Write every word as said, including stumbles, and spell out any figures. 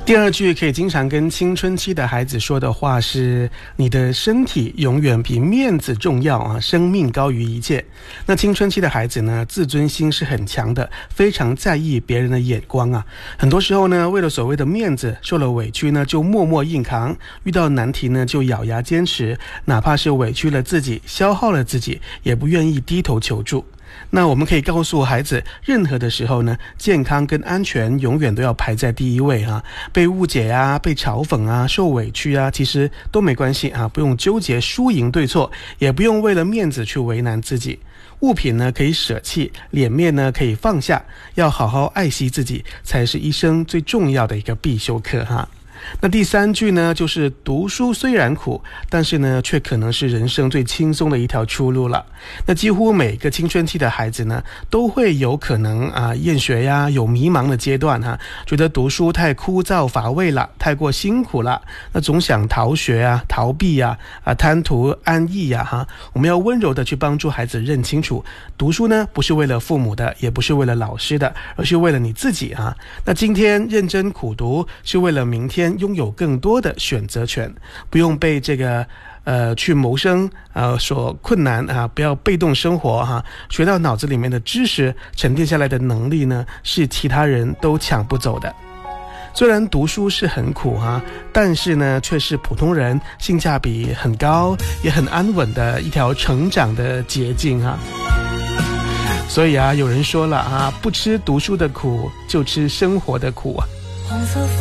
第二句可以经常跟青春期的孩子说的话是：你的身体永远比面子重要啊，生命高于一切。那青春期的孩子呢，自尊心是很强的，非常在意别人的眼光啊。很多时候呢，为了所谓的面子，受了委屈呢就默默硬扛，遇到难题呢就咬牙坚持，哪怕是委屈了自己，消耗了自己，也不愿意低头求助。那我们可以告诉孩子，任何的时候呢，健康跟安全永远都要排在第一位啊。被误解啊，被嘲讽啊，受委屈啊，其实都没关系啊，不用纠结输赢对错，也不用为了面子去为难自己。物品呢可以舍弃，脸面呢可以放下，要好好爱惜自己，才是一生最重要的一个必修课哈。那第三句呢，就是读书虽然苦，但是呢却可能是人生最轻松的一条出路了。那几乎每个青春期的孩子呢，都会有可能啊厌学呀，有迷茫的阶段哈、啊，觉得读书太枯燥乏味了，太过辛苦了，那总想逃学啊、逃避啊、啊贪图安逸呀、啊、哈。我们要温柔的去帮助孩子认清楚，读书呢不是为了父母的，也不是为了老师的，而是为了你自己啊。那今天认真苦读，是为了明天拥有更多的选择权，不用被这个呃去谋生呃所困难啊，不要被动生活哈、啊。学到脑子里面的知识，沉淀下来的能力呢，是其他人都抢不走的。虽然读书是很苦哈、啊，但是呢，却是普通人性价比很高，也很安稳的一条成长的捷径啊。所以啊，有人说了啊，不吃读书的苦，就吃生活的苦啊。